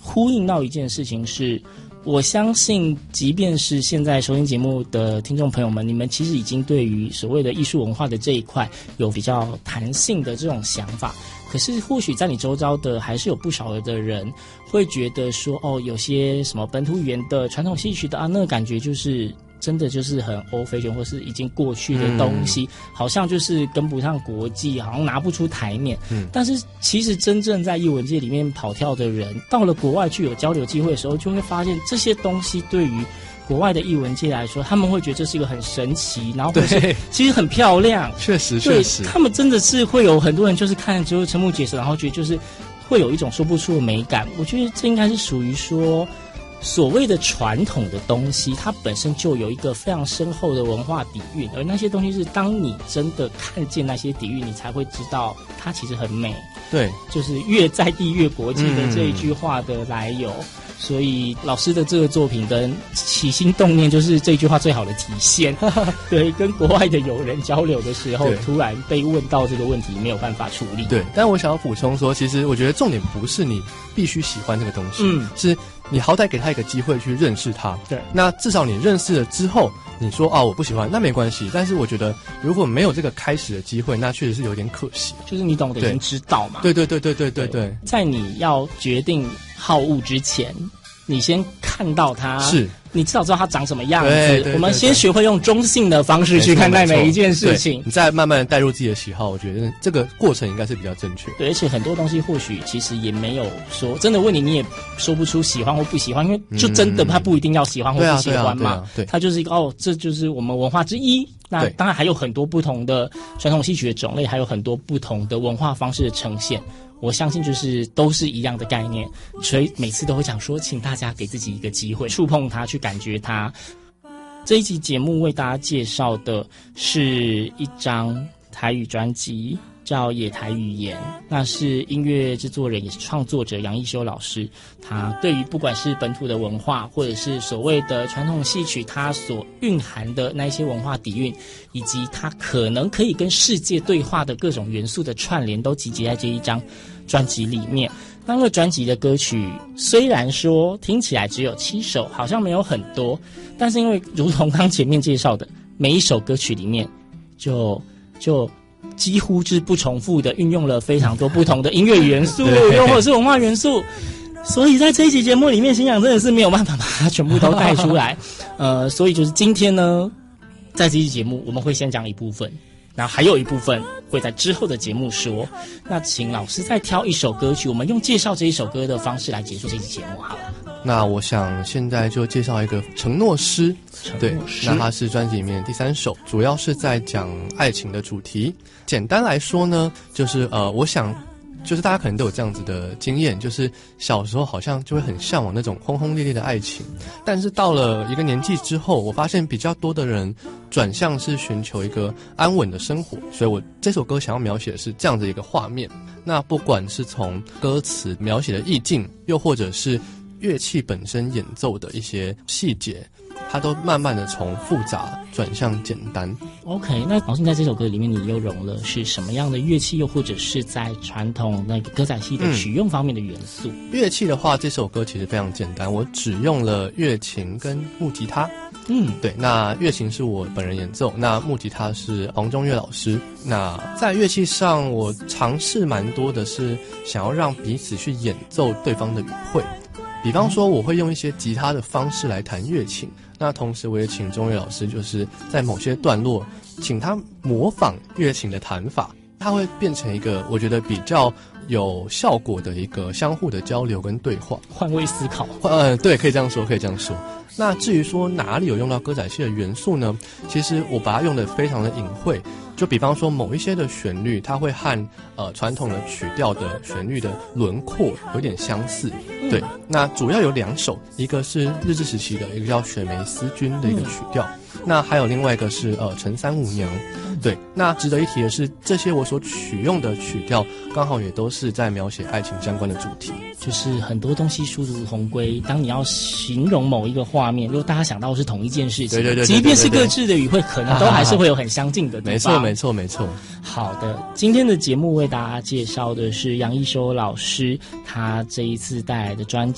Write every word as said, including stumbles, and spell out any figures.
呼应到一件事情是，我相信即便是现在收听节目的听众朋友们，你们其实已经对于所谓的艺术文化的这一块有比较弹性的这种想法，可是或许在你周遭的还是有不少的人会觉得说，哦，有些什么本土语言的传统戏曲的啊，那个感觉就是真的就是很old fashion或是已经过去的东西、嗯、好像就是跟不上国际，好像拿不出台面、嗯、但是其实真正在艺文界里面跑跳的人，到了国外去有交流机会的时候，就会发现这些东西对于国外的艺文界来说，他们会觉得这是一个很神奇，然后或是其实很漂亮， 确实确实他们真的是会有很多人就是看就是瞠目结舌，然后觉得就是会有一种说不出的美感。我觉得这应该是属于说所谓的传统的东西，它本身就有一个非常深厚的文化底蕴，而那些东西是当你真的看见那些底蕴，你才会知道它其实很美。 对， 就是越在地越国际的这一句话的来由、嗯、所以老师的这个作品跟起心动念就是这句话最好的体现对，跟国外的友人交流的时候，突然被问到这个问题没有办法处理。 对，但我想要补充说，其实我觉得重点不是你必须喜欢这个东西，嗯，是你好歹给他一个机会去认识他。 对， 那至少你认识了之后，你说啊我不喜欢，那没关系。但是我觉得如果没有这个开始的机会，那确实是有点可惜。 就是你懂得已经知道嘛。 对对对对对对 对, 对。 在你要决定好恶之前，你先看到它， 是你至少知道它长什么样子。对对对对，我们先学会用中性的方式去看待每一件事情， 你再慢慢的带入自己的喜好，我觉得这个过程应该是比较正确。 对，而且很多东西或许其实也没有说真的问你，你也说不出喜欢或不喜欢，因为就真的他不一定要喜欢或不喜欢嘛。 嗯、对, 对, 对， 它就是一个哦，这就是我们文化之一。那当然还有很多不同的传统戏曲的种类，还有很多不同的文化方式的呈现。我相信就是都是一样的概念，所以每次都会讲说，请大家给自己一个机会，触碰它，去感觉它。这一集节目为大家介绍的是一张台语专辑，叫《野台语言》，那是音乐制作人也是创作者杨一修老师，他对于不管是本土的文化，或者是所谓的传统戏曲，它所蕴含的那一些文化底蕴，以及它可能可以跟世界对话的各种元素的串联，都集结在这一张专辑里面。那个专辑的歌曲虽然说听起来只有七首，好像没有很多，但是因为如同刚前面介绍的，每一首歌曲里面就就几乎是不重复的运用了非常多不同的音乐元素又或者是文化元素，所以在这一期节目里面，新阳真的是没有办法把它全部都带出来呃，所以就是今天呢，在这期节目我们会先讲一部分，然后还有一部分会在之后的节目说。那请老师再挑一首歌曲，我们用介绍这一首歌的方式来结束这期节目好了。 那我想现在就介绍一个承诺诗，对，那它是专辑里面的第三首，主要是在讲爱情的主题。简单来说呢，就是呃，我想就是大家可能都有这样子的经验，就是小时候好像就会很向往那种轰轰烈烈的爱情，但是到了一个年纪之后，我发现比较多的人转向是寻求一个安稳的生活，所以我这首歌想要描写的是这样的一个画面。那不管是从歌词描写的意境，又或者是乐器本身演奏的一些细节，它都慢慢的从复杂转向简单。 OK， 那老师在这首歌里面你又融了是什么样的乐器，又或者是在传统那个歌仔戏的曲用方面的元素？ 嗯、乐器的话，这首歌其实非常简单，我只用了乐琴跟木吉他。嗯，对，那乐琴是我本人演奏，那木吉他是黄中岳老师。那在乐器上我尝试蛮多的是想要让彼此去演奏对方的语汇，比方说我会用一些吉他的方式来弹乐琴，那同时我也请中岳老师就是在某些段落请他模仿乐琴的弹法，它会变成一个我觉得比较有效果的一个相互的交流跟对话， 换位思考。 呃，对，可以这样说，可以这样说。那至于说哪里有用到歌仔戏的元素呢？其实我把它用得非常的隐晦，就比方说某一些的旋律，它会和呃传统的曲调的旋律的轮廓有点相似。嗯、对，那主要有两首，一个是日治时期的，一个叫《雪梅思君》的一个曲调。嗯、那还有另外一个是呃陈三五娘。对，那值得一提的是，这些我所取用的曲调，刚好也都是在描写爱情相关的主题。 就是很多东西殊途同归，当你要形容某一个画面，如果大家想到的是同一件事情， 对对 对, 对, 对, 对, 对, 对， 即便是各自的语汇，可能都还是会有很相近的地方。 没错，没错，没错。 好的，今天的节目为大家介绍的是杨一修老师他这一次带来的专辑。